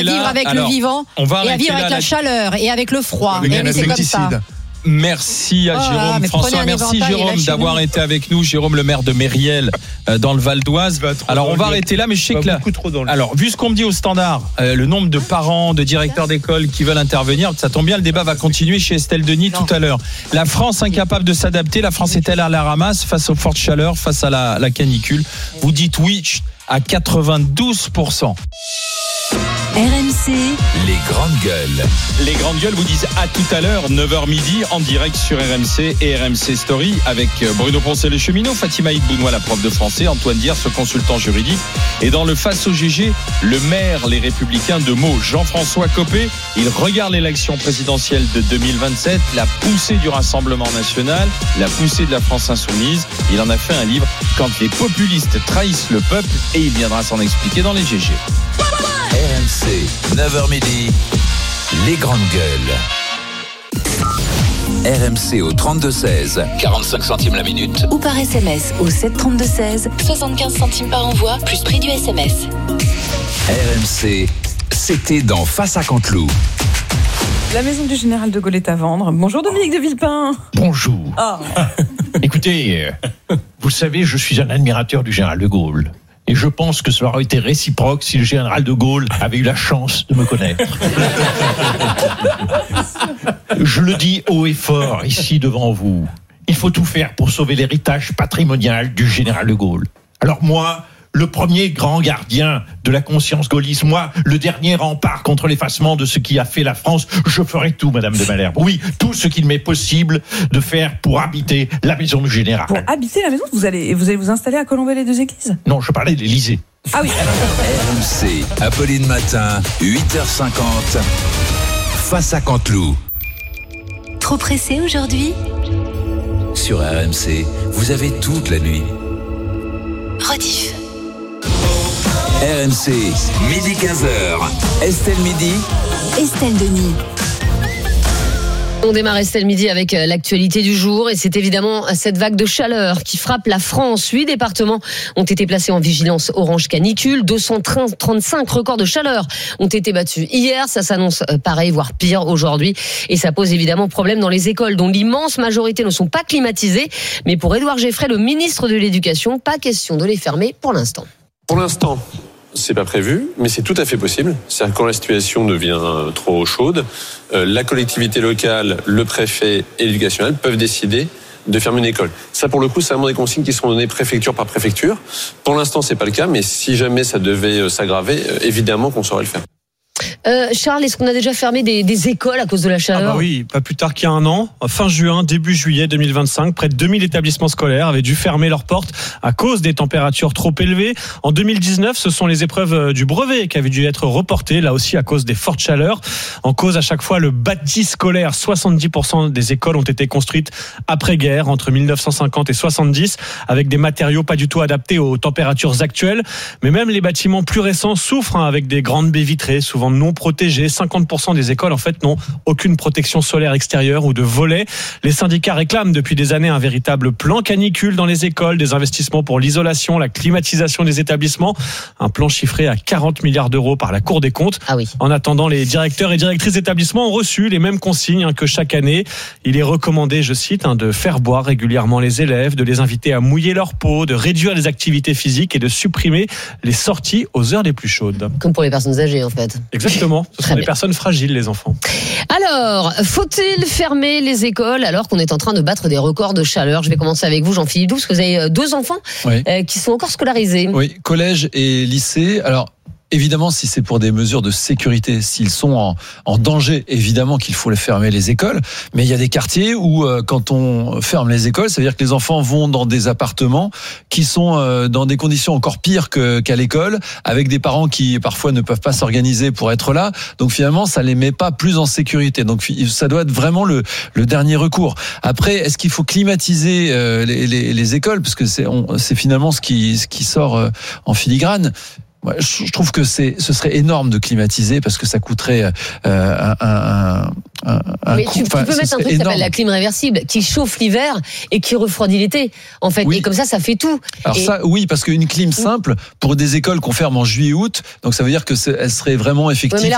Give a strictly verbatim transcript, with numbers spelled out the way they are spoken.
là. vivre avec Alors, le vivant et à vivre avec la, la chaleur et avec le froid. Avec mais les c'est comme ça. Merci à oh, Jérôme François, merci Jérôme d'avoir été avec nous. Jérôme, le maire de Mériel euh, dans le Val d'Oise. Alors on va arrêter là, mais je sais que là, alors vu ce qu'on me dit au standard, euh, le nombre de parents, de directeurs d'école qui veulent intervenir, ça tombe bien, le débat va continuer chez Estelle Denis non. tout à l'heure. La France incapable de s'adapter, la France est-elle à la ramasse face aux fortes chaleurs, face à la, la canicule? Vous dites oui à quatre-vingt-douze pour cent. R M C, les grandes gueules. Les grandes gueules vous disent à tout à l'heure, neuf heures midi, en direct sur R M C et R M C Story avec Bruno Poncet le cheminot, Fatima Idbounois, la prof de français, Antoine Dier, ce consultant juridique. Et dans le Face au G G, le maire, les Républicains de Meaux, Jean-François Copé, il regarde l'élection présidentielle de deux mille vingt-sept, la poussée du Rassemblement national, la poussée de la France insoumise. Il en a fait un livre, Quand les populistes trahissent le peuple, et il viendra s'en expliquer dans les G G. R M C, neuf heures midi, les grandes gueules. R M C au trente-deux seize, quarante-cinq centimes la minute. Ou par S M S au sept trente-deux seize, soixante-quinze centimes par envoi, plus prix du S M S. R M C, c'était dans Face à Canteloup. La maison du général de Gaulle est à vendre. Bonjour Dominique de Villepin. Bonjour. Oh. Écoutez, vous savez, je suis un admirateur du général de Gaulle. Et je pense que cela aurait été réciproque si le général de Gaulle avait eu la chance de me connaître. Je le dis haut et fort ici devant vous. Il faut tout faire pour sauver l'héritage patrimonial du général de Gaulle. Alors moi, le premier grand gardien de la conscience gaulliste, moi, le dernier rempart contre l'effacement de ce qui a fait la France, je ferai tout, Madame de Malherbe. Oui, tout ce qu'il m'est possible de faire pour habiter la maison du général. Pour habiter la maison, vous allez vous, allez vous installer à Colombey-les-Deux-Églises ? Non, je parlais de l'Élysée. Ah oui. R M C, Apolline Matin, huit heures cinquante, Face à Canteloup. Trop pressé aujourd'hui ? Sur R M C, vous avez toute la nuit. Rediff. R M C, midi quinze heures. Estelle Midi. Estelle Denis. On démarre Estelle Midi avec l'actualité du jour et c'est évidemment cette vague de chaleur qui frappe la France. Huit départements ont été placés en vigilance orange canicule. deux cent trente-cinq records de chaleur ont été battus hier. Ça s'annonce pareil, voire pire aujourd'hui. Et ça pose évidemment problème dans les écoles dont l'immense majorité ne sont pas climatisées. Mais pour Édouard Geffray, le ministre de l'Éducation, pas question de les fermer pour l'instant. Pour l'instant, c'est pas prévu, mais c'est tout à fait possible. C'est-à-dire quand la situation devient trop chaude, euh, la collectivité locale, le préfet et l'éducation nationale peuvent décider de fermer une école. Ça, pour le coup, c'est vraiment des consignes qui seront données préfecture par préfecture. Pour l'instant, c'est pas le cas, mais si jamais ça devait s'aggraver, évidemment qu'on saurait le faire. Euh, Charles, est-ce qu'on a déjà fermé des, des écoles à cause de la chaleur ? Ah bah oui, pas plus tard qu'il y a un an, fin juin, début juillet deux mille vingt-cinq, près de deux mille établissements scolaires avaient dû fermer leurs portes à cause des températures trop élevées. En deux mille dix-neuf, ce sont les épreuves du brevet qui avaient dû être reportées, là aussi à cause des fortes chaleurs. En cause à chaque fois le bâti scolaire. soixante-dix pour cent des écoles ont été construites après-guerre, entre mille neuf cent cinquante et soixante-dix, avec des matériaux pas du tout adaptés aux températures actuelles. Mais même les bâtiments plus récents souffrent hein, avec des grandes baies vitrées, souvent non protégées. cinquante pour cent des écoles en fait n'ont aucune protection solaire extérieure ou de volets. Les syndicats réclament depuis des années un véritable plan canicule dans les écoles, des investissements pour l'isolation, la climatisation des établissements, un plan chiffré à quarante milliards d'euros par la Cour des comptes. Ah oui. En attendant, les directeurs et directrices d'établissements ont reçu les mêmes consignes hein, que chaque année. Il est recommandé, je cite, hein, de faire boire régulièrement les élèves, de les inviter à mouiller leur peau, de réduire les activités physiques et de supprimer les sorties aux heures les plus chaudes. Comme pour les personnes âgées en fait. Exactement. Ce sont des personnes fragiles, les enfants. Alors, faut-il fermer les écoles alors qu'on est en train de battre des records de chaleur ? Je vais commencer avec vous, Jean-Philippe Doux, parce que vous avez deux enfants oui. euh, qui sont encore scolarisés. Oui, collège et lycée. Alors, évidemment, si c'est pour des mesures de sécurité, s'ils sont en, en danger, évidemment qu'il faut les fermer les écoles. Mais il y a des quartiers où, euh, quand on ferme les écoles, ça veut dire que les enfants vont dans des appartements qui sont euh, dans des conditions encore pires que, qu'à l'école, avec des parents qui parfois ne peuvent pas s'organiser pour être là. Donc finalement, ça les met pas plus en sécurité. Donc ça doit être vraiment le, le dernier recours. Après, est-ce qu'il faut climatiser euh, les, les, les écoles, parce que c'est, on, c'est finalement ce qui, ce qui sort euh, en filigrane. Ouais, je trouve que c'est, ce serait énorme de climatiser parce que ça coûterait euh, un, un, un, un Mais coût. tu, tu peux mettre un truc qui s'appelle la clim réversible, qui chauffe l'hiver et qui refroidit l'été. En fait, oui. Et comme ça, ça fait tout. Alors et... ça, oui, parce qu'une clim simple pour des écoles qu'on ferme en juillet-août, donc ça veut dire que c'est, elle serait vraiment effective. Ouais,